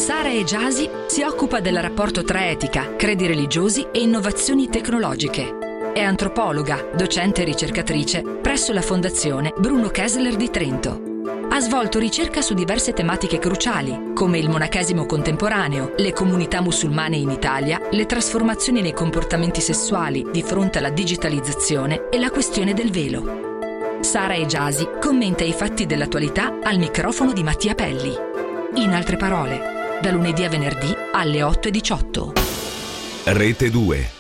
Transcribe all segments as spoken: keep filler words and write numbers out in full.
Sara Ejasi si occupa del rapporto tra etica, credi religiosi e innovazioni tecnologiche. È antropologa, docente e ricercatrice presso la Fondazione Bruno Kessler di Trento. Ha svolto ricerca su diverse tematiche cruciali, come il monachesimo contemporaneo, le comunità musulmane in Italia, le trasformazioni nei comportamenti sessuali di fronte alla digitalizzazione e la questione del velo. Sara Ejasi commenta i fatti dell'attualità al microfono di Mattia Pelli. In altre parole, da lunedì a venerdì alle otto e diciotto. Rete due.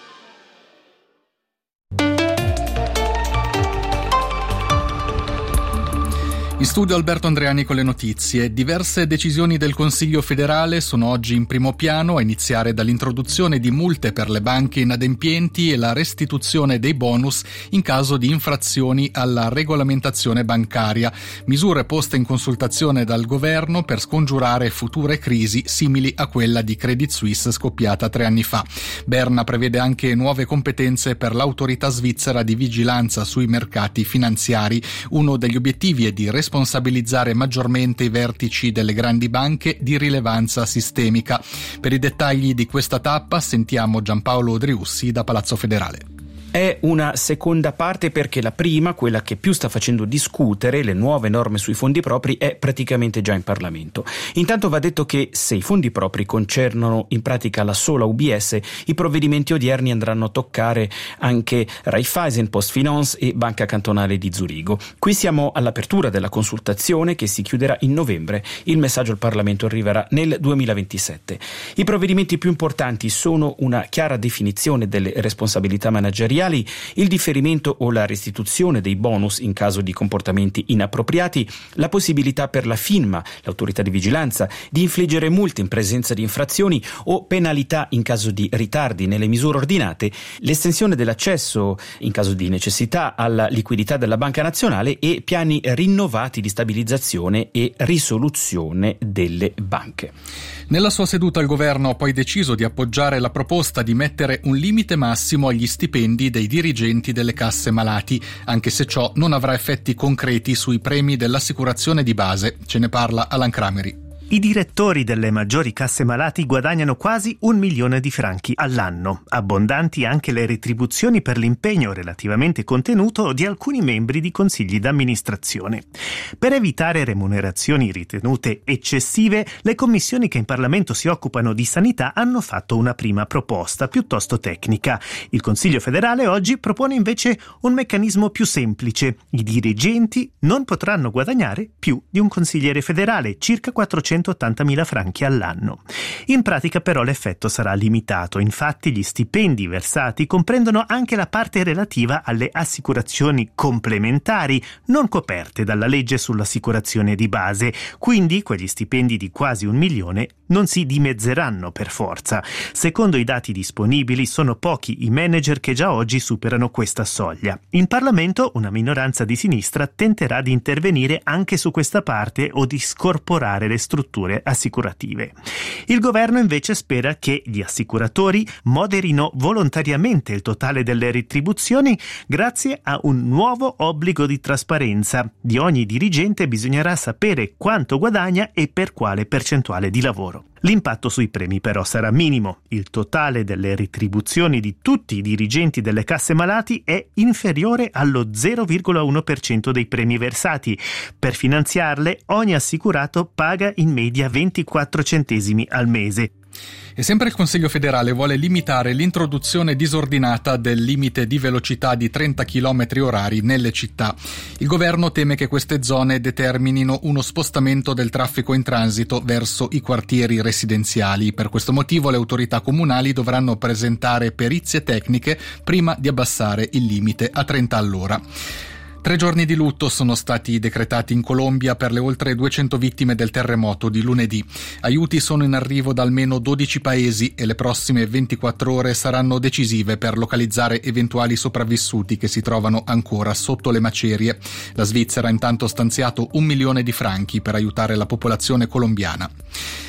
In studio Alberto Andreani con le notizie. Diverse decisioni del Consiglio federale sono oggi in primo piano, a iniziare dall'introduzione di multe per le banche inadempienti e la restituzione dei bonus in caso di infrazioni alla regolamentazione bancaria, misure poste in consultazione dal governo per scongiurare future crisi simili a quella di Credit Suisse scoppiata tre anni fa. Berna prevede anche nuove competenze per l'autorità svizzera di vigilanza sui mercati finanziari. Uno degli obiettivi è di responsabilizzare responsabilizzare maggiormente i vertici delle grandi banche di rilevanza sistemica. Per i dettagli di questa tappa sentiamo Giampaolo Driussi da Palazzo Federale. È una seconda parte perché la prima, quella che più sta facendo discutere le nuove norme sui fondi propri, è praticamente già in Parlamento. Intanto va detto che se i fondi propri concernono in pratica la sola U B S, i provvedimenti odierni andranno a toccare anche Raiffeisen, Postfinance e Banca Cantonale di Zurigo. Qui siamo all'apertura della consultazione che si chiuderà in novembre. Il messaggio al Parlamento arriverà nel duemilaventisette. I provvedimenti più importanti sono una chiara definizione delle responsabilità manageriali, il differimento o la restituzione dei bonus in caso di comportamenti inappropriati, la possibilità per la FINMA, l'autorità di vigilanza, di infliggere multe in presenza di infrazioni o penalità in caso di ritardi nelle misure ordinate, l'estensione dell'accesso in caso di necessità alla liquidità della Banca Nazionale e piani rinnovati di stabilizzazione e risoluzione delle banche. Nella sua seduta il governo ha poi deciso di appoggiare la proposta di mettere un limite massimo agli stipendi dei dirigenti delle casse malati, anche se ciò non avrà effetti concreti sui premi dell'assicurazione di base. Ce ne parla Alan Crameri. I direttori delle maggiori casse malati guadagnano quasi un milione di franchi all'anno. Abbondanti anche le retribuzioni per l'impegno relativamente contenuto di alcuni membri di consigli d'amministrazione. Per evitare remunerazioni ritenute eccessive, le commissioni che in Parlamento si occupano di sanità hanno fatto una prima proposta piuttosto tecnica. Il Consiglio federale oggi propone invece un meccanismo più semplice. I dirigenti non potranno guadagnare più di un consigliere federale, circa quattrocentottantamila franchi all'anno. In pratica però l'effetto sarà limitato, infatti gli stipendi versati comprendono anche la parte relativa alle assicurazioni complementari non coperte dalla legge sull'assicurazione di base, quindi quegli stipendi di quasi un milione non si dimezzeranno per forza. Secondo i dati disponibili sono pochi i manager che già oggi superano questa soglia. In Parlamento una minoranza di sinistra tenterà di intervenire anche su questa parte o di scorporare le strutture assicurative. Il governo invece spera che gli assicuratori moderino volontariamente il totale delle retribuzioni grazie a un nuovo obbligo di trasparenza. Di ogni dirigente bisognerà sapere quanto guadagna e per quale percentuale di lavoro. L'impatto sui premi però sarà minimo. Il totale delle retribuzioni di tutti i dirigenti delle casse malati è inferiore allo zero virgola uno per cento dei premi versati. Per finanziarle ogni assicurato paga in media ventiquattro centesimi al mese. E sempre il Consiglio federale vuole limitare l'introduzione disordinata del limite di velocità di trenta chilometri orari nelle città. Il governo teme che queste zone determinino uno spostamento del traffico in transito verso i quartieri residenziali. Per questo motivo le autorità comunali dovranno presentare perizie tecniche prima di abbassare il limite a trenta all'ora. Tre giorni di lutto sono stati decretati in Colombia per le oltre duecento vittime del terremoto di lunedì. Aiuti sono in arrivo da almeno dodici paesi e le prossime ventiquattro ore saranno decisive per localizzare eventuali sopravvissuti che si trovano ancora sotto le macerie. La Svizzera ha intanto stanziato un milione di franchi per aiutare la popolazione colombiana.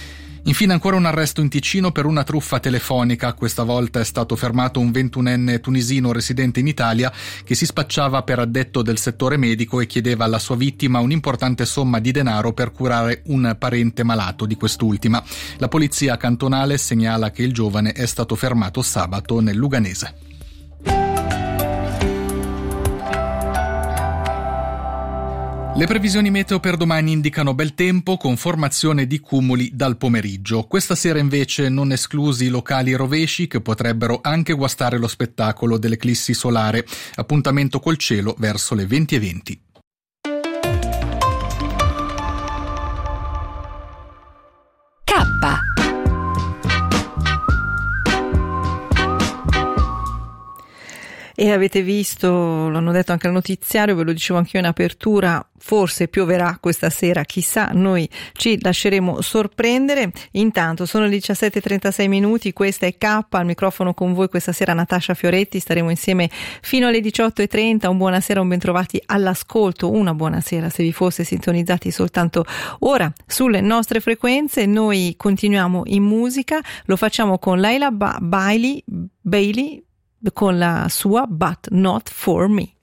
Infine ancora un arresto in Ticino per una truffa telefonica. Questa volta è stato fermato un ventunenne tunisino residente in Italia che si spacciava per addetto del settore medico e chiedeva alla sua vittima un'importante somma di denaro per curare un parente malato di quest'ultima. La polizia cantonale segnala che il giovane è stato fermato sabato nel Luganese. Le previsioni meteo per domani indicano bel tempo con formazione di cumuli dal pomeriggio. Questa sera invece non esclusi locali rovesci che potrebbero anche guastare lo spettacolo dell'eclissi solare. Appuntamento col cielo verso le venti e venti. K. E avete visto, l'hanno detto anche al notiziario, ve lo dicevo anch'io in apertura, forse pioverà questa sera, chissà, noi ci lasceremo sorprendere. Intanto sono le diciassette e trentasei minuti, questa è K, al microfono con voi questa sera Natascia Fioretti, staremo insieme fino alle diciotto e trenta, un buonasera, un bentrovati all'ascolto, una buonasera se vi foste sintonizzati soltanto ora sulle nostre frequenze. Noi continuiamo in musica, lo facciamo con Laila ba- Bailey, Bailey con la sua But Not For Me.